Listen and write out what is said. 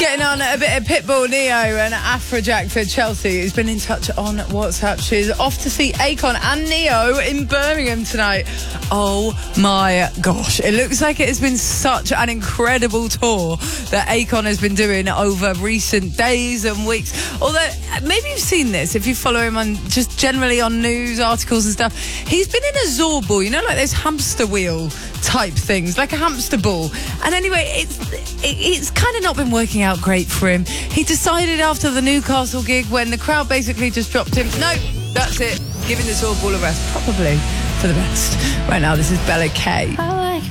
Getting on a bit of Pitbull, Neo and Afrojack for Chelsea, who's been in touch on WhatsApp. She's off to see Akon and Neo in Birmingham tonight. Oh my gosh, it looks like it has been such an incredible tour that Akon has been doing over recent days and weeks. Although, maybe you've seen this if you follow him on just generally on news articles and stuff. He's been in a Zorb ball, you know, like those hamster wheel type things, like a hamster ball. And anyway, it's kind of not been working out great for him. He decided after the Newcastle gig, when the crowd basically just dropped him, no, that's it, giving the Zorb ball a rest, probably for the best. Right now, this is Bella K.